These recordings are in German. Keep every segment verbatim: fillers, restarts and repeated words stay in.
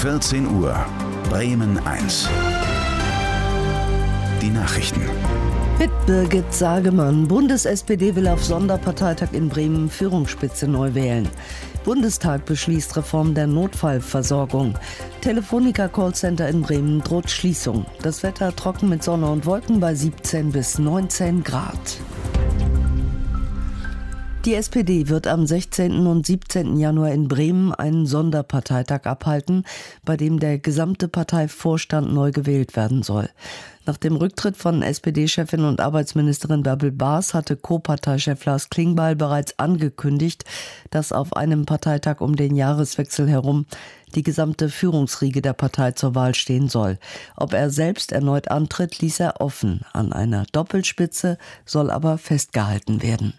vierzehn Uhr, Bremen eins. Die Nachrichten. Mit Birgit Sagemann. Bundes-S P D will auf Sonderparteitag in Bremen Führungsspitze neu wählen. Bundestag beschließt Reform der Notfallversorgung. Telefonica-Callcenter in Bremen droht Schließung. Das Wetter trocken mit Sonne und Wolken bei siebzehn bis neunzehn Grad. Die S P D wird am sechzehnten und siebzehnten Januar in Bremen einen Sonderparteitag abhalten, bei dem der gesamte Parteivorstand neu gewählt werden soll. Nach dem Rücktritt von S P D-Chefin und Arbeitsministerin Bärbel Baas hatte Co-Parteichef Lars Klingbeil bereits angekündigt, dass auf einem Parteitag um den Jahreswechsel herum die gesamte Führungsriege der Partei zur Wahl stehen soll. Ob er selbst erneut antritt, ließ er offen. An einer Doppelspitze soll aber festgehalten werden.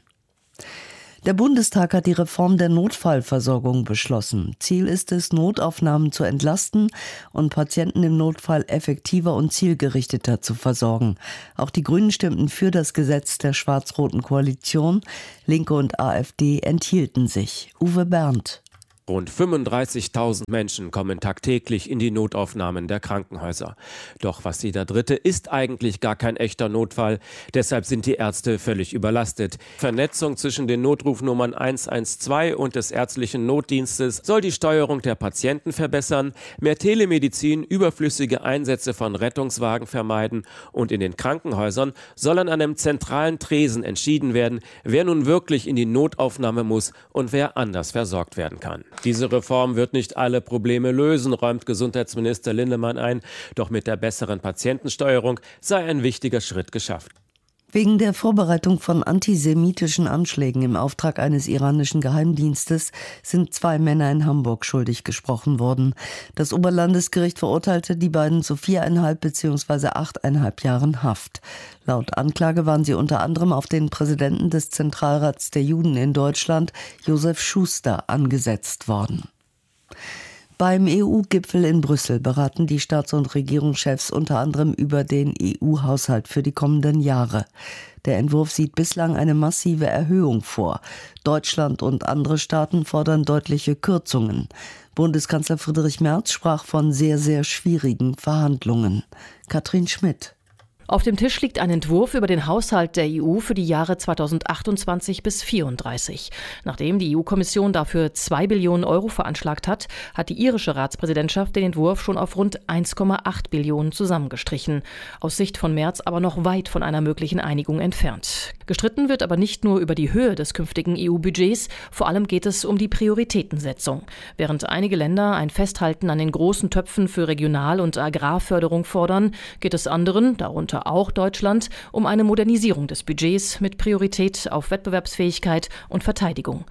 Der Bundestag hat die Reform der Notfallversorgung beschlossen. Ziel ist es, Notaufnahmen zu entlasten und Patienten im Notfall effektiver und zielgerichteter zu versorgen. Auch die Grünen stimmten für das Gesetz der schwarz-roten Koalition. Linke und AfD enthielten sich. Uwe Berndt. Rund fünfunddreißigtausend Menschen kommen tagtäglich in die Notaufnahmen der Krankenhäuser. Doch was jeder Dritte ist eigentlich gar kein echter Notfall. Deshalb sind die Ärzte völlig überlastet. Vernetzung zwischen den Notrufnummern eins eins zwei und des ärztlichen Notdienstes soll die Steuerung der Patienten verbessern, mehr Telemedizin, überflüssige Einsätze von Rettungswagen vermeiden und in den Krankenhäusern soll an einem zentralen Tresen entschieden werden, wer nun wirklich in die Notaufnahme muss und wer anders versorgt werden kann. Diese Reform wird nicht alle Probleme lösen, räumt Gesundheitsminister Lindemann ein. Doch mit der besseren Patientensteuerung sei ein wichtiger Schritt geschafft. Wegen der Vorbereitung von antisemitischen Anschlägen im Auftrag eines iranischen Geheimdienstes sind zwei Männer in Hamburg schuldig gesprochen worden. Das Oberlandesgericht verurteilte die beiden zu viereinhalb bzw. achteinhalb Jahren Haft. Laut Anklage waren sie unter anderem auf den Präsidenten des Zentralrats der Juden in Deutschland, Josef Schuster, angesetzt worden. Beim E U-Gipfel in Brüssel beraten die Staats- und Regierungschefs unter anderem über den E U-Haushalt für die kommenden Jahre. Der Entwurf sieht bislang eine massive Erhöhung vor. Deutschland und andere Staaten fordern deutliche Kürzungen. Bundeskanzler Friedrich Merz sprach von sehr, sehr schwierigen Verhandlungen. Katrin Schmidt. Auf dem Tisch liegt ein Entwurf über den Haushalt der E U für die Jahre zweitausendachtundzwanzig bis vierunddreißig. Nachdem die E U-Kommission dafür zwei Billionen Euro veranschlagt hat, hat die irische Ratspräsidentschaft den Entwurf schon auf rund eins Komma acht Billionen zusammengestrichen. Aus Sicht von Merz aber noch weit von einer möglichen Einigung entfernt. Gestritten wird aber nicht nur über die Höhe des künftigen E U-Budgets, vor allem geht es um die Prioritätensetzung. Während einige Länder ein Festhalten an den großen Töpfen für Regional- und Agrarförderung fordern, geht es anderen, darunter auch Deutschland, um eine Modernisierung des Budgets mit Priorität auf Wettbewerbsfähigkeit und Verteidigung.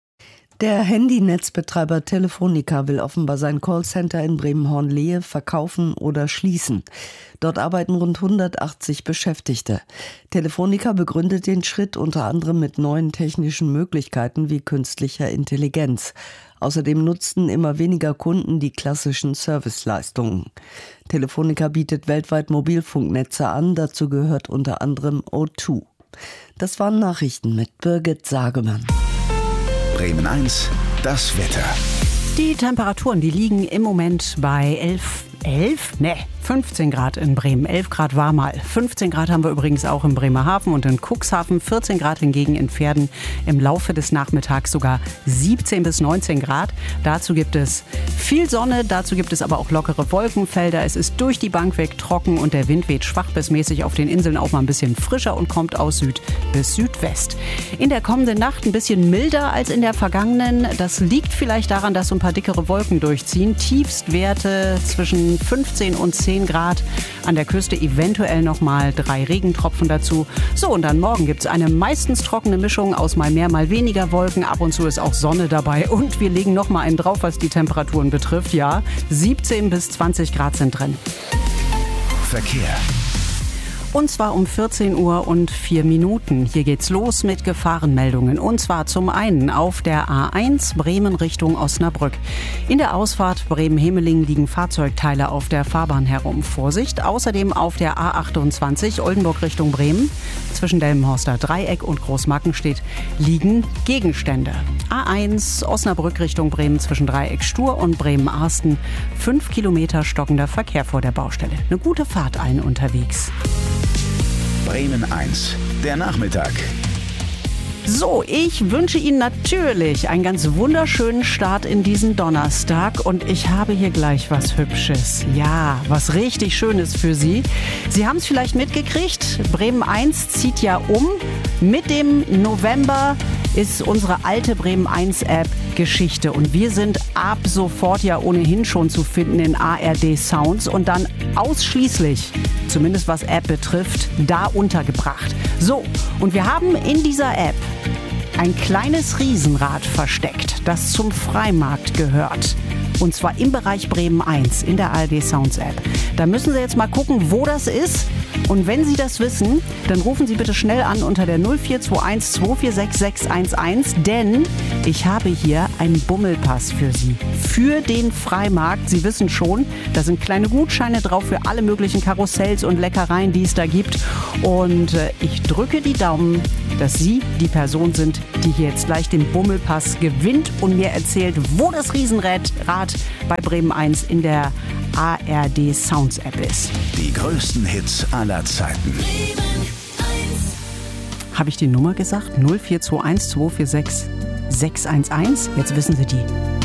Der Handynetzbetreiber Telefonica will offenbar sein Callcenter in Bremen-Hornlehe verkaufen oder schließen. Dort arbeiten rund hundertachtzig Beschäftigte. Telefonica begründet den Schritt unter anderem mit neuen technischen Möglichkeiten wie künstlicher Intelligenz. Außerdem nutzten immer weniger Kunden die klassischen Serviceleistungen. Telefonica bietet weltweit Mobilfunknetze an, dazu gehört unter anderem O zwei. Das waren Nachrichten mit Birgit Sagemann. Bremen eins, das Wetter. Die Temperaturen, die liegen im Moment bei elf, elf? Ne, fünfzehn Grad in Bremen. elf Grad war mal. fünfzehn Grad haben wir übrigens auch in Bremerhaven und in Cuxhaven. vierzehn Grad hingegen in Pferden. Im Laufe des Nachmittags sogar siebzehn bis neunzehn Grad. Dazu gibt es viel Sonne, dazu gibt es aber auch lockere Wolkenfelder. Es ist durch die Bank weg trocken und der Wind weht schwach bis mäßig, auf den Inseln auch mal ein bisschen frischer und kommt aus Süd bis Südwest. In der kommenden Nacht ein bisschen milder als in der vergangenen. Das liegt vielleicht daran, dass so ein paar dickere Wolken durchziehen. Tiefstwerte zwischen fünfzehn und zehn Grad. An der Küste eventuell noch mal drei Regentropfen dazu. So, und dann morgen gibt es eine meistens trockene Mischung aus mal mehr, mal weniger Wolken. Ab und zu ist auch Sonne dabei. Und wir legen noch mal einen drauf, was die Temperaturen betrifft. Ja, siebzehn bis zwanzig Grad sind drin. Verkehr. Und zwar um vierzehn Uhr und vier Minuten. Hier geht's los mit Gefahrenmeldungen. Und zwar zum einen auf der A eins Bremen Richtung Osnabrück. In der Ausfahrt Bremen-Hemeling liegen Fahrzeugteile auf der Fahrbahn herum. Vorsicht! Außerdem auf der A achtundzwanzig Oldenburg Richtung Bremen. Zwischen Delmenhorster Dreieck und Großmarkenstedt liegen Gegenstände. A eins Osnabrück Richtung Bremen zwischen Dreieck Stur und Bremen-Arsten. Fünf Kilometer stockender Verkehr vor der Baustelle. Eine gute Fahrt allen unterwegs. Bremen eins, der Nachmittag. So, ich wünsche Ihnen natürlich einen ganz wunderschönen Start in diesen Donnerstag und ich habe hier gleich was Hübsches. Ja, was richtig Schönes für Sie. Sie haben es vielleicht mitgekriegt, Bremen eins zieht ja um. Mit dem November ist unsere alte Bremen eins App Geschichte und wir sind ab sofort ja ohnehin schon zu finden in A R D Sounds und dann ausschließlich, zumindest was App betrifft, da untergebracht. So, und wir haben in dieser App ein kleines Riesenrad versteckt, das zum Freimarkt gehört. Und zwar im Bereich Bremen eins in der A R D Sounds App. Da müssen Sie jetzt mal gucken, wo das ist. Und wenn Sie das wissen, dann rufen Sie bitte schnell an unter der null vier zwei eins zwei vier sechs sechs eins eins, denn ich habe hier einen Bummelpass für Sie. Für den Freimarkt. Sie wissen schon, da sind kleine Gutscheine drauf für alle möglichen Karussells und Leckereien, die es da gibt. Und äh, ich drücke die Daumen, dass Sie die Person sind, die hier jetzt gleich den Bummelpass gewinnt und mir erzählt, wo das Riesenrad bei Bremen eins in der A R D Sounds App ist. Die größten Hits aller Zeiten. Habe ich die Nummer gesagt? null vier zwei eins zwei vier sechs sechs eins eins? Jetzt wissen Sie die.